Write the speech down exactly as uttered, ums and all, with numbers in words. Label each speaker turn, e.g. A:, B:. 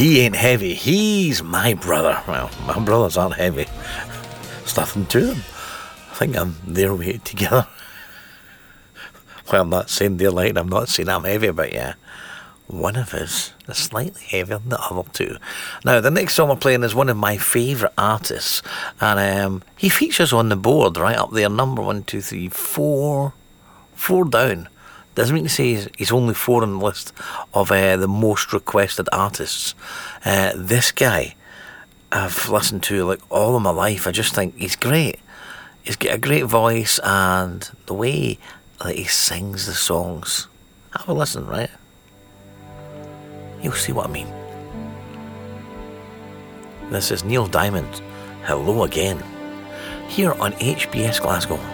A: he ain't heavy. He's my brother. Well, my brothers aren't heavy. There's nothing to them. I think I'm their weight together. Well, I'm not saying they're light. I'm not saying I'm heavy, but yeah. One of us is slightly heavier than the other two. Now, the next song we're playing is one of my favourite artists. And um, he features on the board right up there. Number one, two, three, four. Four down. Doesn't mean to say he's, he's only four on the list of uh, the most requested artists. Uh, this guy, I've listened to like all of my life. I just think he's great. He's got a great voice, and the way that he sings the songs. Have a listen, right? You'll see what I mean. This is Neil Diamond, Hello Again, here on H B S Glasgow.